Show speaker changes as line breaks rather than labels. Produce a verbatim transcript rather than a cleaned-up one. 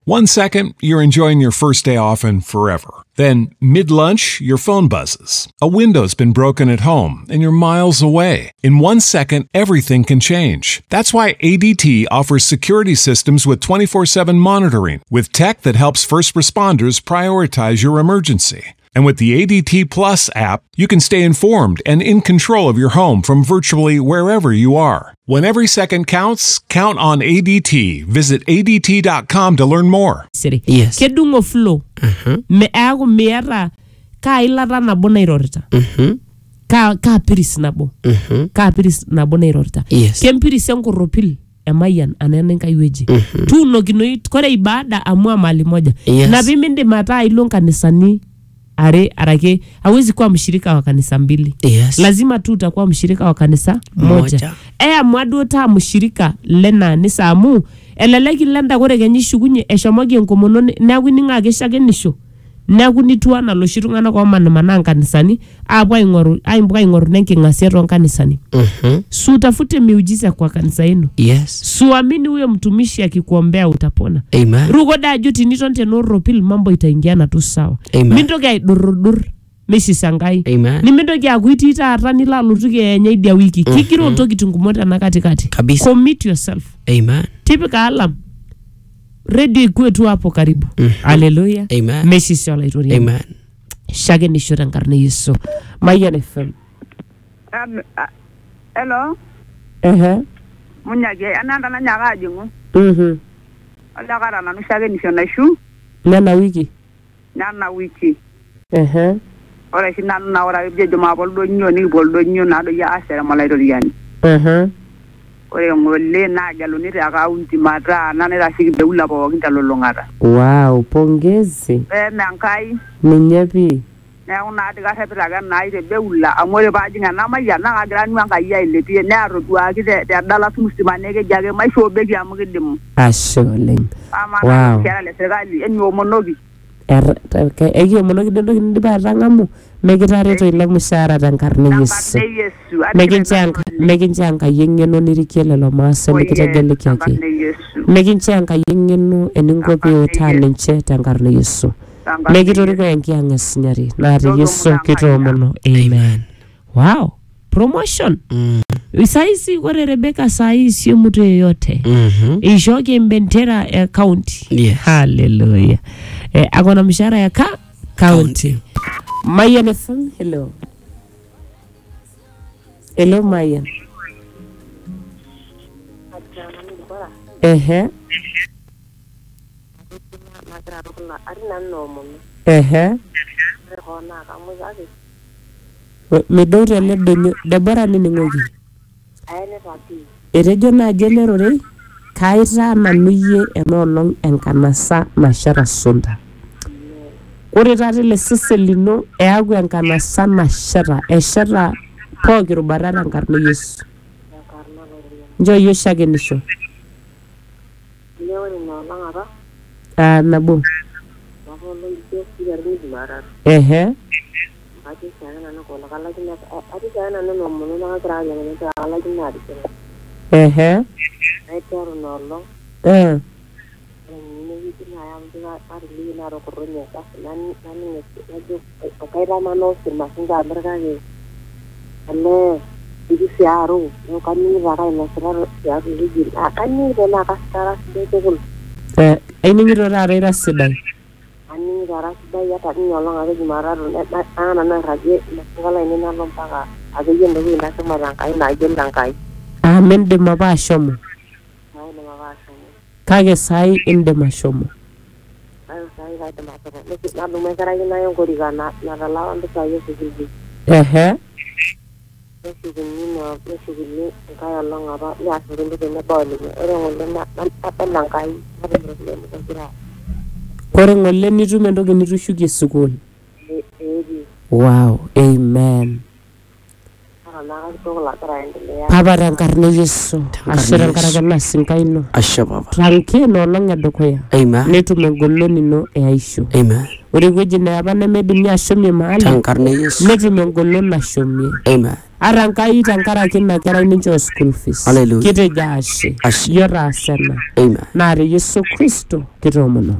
One second, you're enjoying your first day off and forever. Then, mid-lunch, your phone buzzes. A window's been broken at home and you're miles away. In one second, everything can change. That's why A D T offers security systems with twenty-four seven monitoring, with tech that helps first responders prioritize your emergency. And with the A D T Plus app, you can stay informed and in control of your home from virtually wherever you are. When every second counts, count on A D T. Visit A D T dot com to learn more.
City.
Yes.
Kedungo flow.
Mhm.
Me ago meera ka ilata na bona irorita.
Mhm.
Ka ka piris nabo.
Mhm.
Ka piris na bona irorita.
Yes.
Kempiris enko ropil emayan anene kaiweji.
Mhm.
Tu no ginoit kore ibada amua mali moja.
Yes.
Na biminde mata ilon kanisani are arake hawezi kuwa mshirika wa kanisa mbili.
Yes.
Lazima tu utakuwa mshirika wa kanisa moja.
Moja.
Ea mwadu ta mshirika lena ni samu eleleki lenda kore kenyishukunye eshomogi enkomono neaku ninga keshake nisho neaku nitua na loshirungana kwa mana mananga kanisani abwa ingoru aimbuka ingoru nenki ngasiero kanisani.
Mhm.
Su utafute miujiza kwa kanisa yenu.
Yes.
Suamini huyo mtumishi akikuombea utapona.
Amen.
Rugo da juti nitonte no ropil mambo itaingiana tu sawa.
Amen.
Mintoke aidurudur meshi sangai.
Amen.
Nimintoke akuitita atani la lutuke nyaidia wiki. Mm -hmm. Kikiro utoki tungumota na katikati.
Kabisa.
Commit yourself.
Amen.
Tipika alam. Radio ikue tu hapo karibu. Mm -hmm. Hallelujah.
Amen.
Meshi shala itoria.
Amen.
Shage ni shura nkarne Yesu. Mayan F M.
Um, uh, hello.
Ehe.
Munyage ananda na nyaga jingu.
Mhm.
Ala kara na nushage ni shona shu.
Nana wiki.
Nana wiki.
Ehe.
Ora shi nana na ora je joma bol do nyo ni bol do nyo na do ya asere malai do yani.
Ehe.
Ore ngole na jalo ni ra kaunti mata na ne ra shi be ula bo kinta lolongara.
Wow, pongezi.
E nankai.
Ninyapi.
Na una de ga hebra ga na ire be ula amore ba jinga na ma ya na ga gran wan ga ya ile ti ne aro dua ki de dala mustima ne ge jage mai so be ga mu gidim.
Asholeng.
Amana wow. Kera le sergali enyo monogi.
Er ke egi monogi do ndi ba rangamu megitare to ile musara tankarne Yesu. Megin chanka megin chanka yengeno nirikiele lo masa nikitegele kyake. Megin chanka yengeno eningo bi otane nche tankarne Yesu. Megitori ko yanki angesinyari na Yesu kitomono. Amen. Wow. Promotion.
Mm.
Saisi kore Rebecca saisi mtu yote.
Mhm.
Ishoke mbentera county.
Yes.
Hallelujah. Eh, akona mshahara ya ka county. Mayan F M, hello. Hello Mayan. Ehe. Ehe. Midori ale donyo Debora nini ngogi. Erejo na jelerore kaita nanuye enolong enkanasa nashara sunda. Ore tati le siselino eagu enkanasa nashara eshara pogi rubarara nkarno Yesu. Njo yo shage nisho. Ah, nabo. Ehe. Ehe. Eh. Eh, ini ngiro rare rasidai.
Ani rara sidai ya tadi nyolong aga gimana na ana na raje ngala ini na lompaga aga yendo wi na sama rangkai na jen rangkai.
Amen de mabashomo.
Ai de mabashomo.
Kage sai inde mashomo.
Ai sai ga de mashomo. Nek na lume kara ina yung koriga na na lawan de sai yesu gidi.
Ehe.
Yesu gidi no yesu gidi kaya long aba ya suruh de ne boli. Ere ngol na na rangkai na de problem ko kira.
Kore ngolle nitu mendoge nitu shuki school. Wow, amen. Papa rankarne Yesu. Ashira nkaragana sinkaino.
Asha baba.
Ranke no longa dokoya.
Amen.
Nitu mengollo nino e aisho.
Amen.
Uri gweji na yabana medu ni ashomye mahali.
Tankarne Yesu.
Nitu mengollo na shomye.
Amen.
Arankai tankaraki ina kerai ninche school fees.
Hallelujah.
Kitejo ashe.
Ashe.
Yora asena.
Amen.
Nare Yesu Kristo kitomono.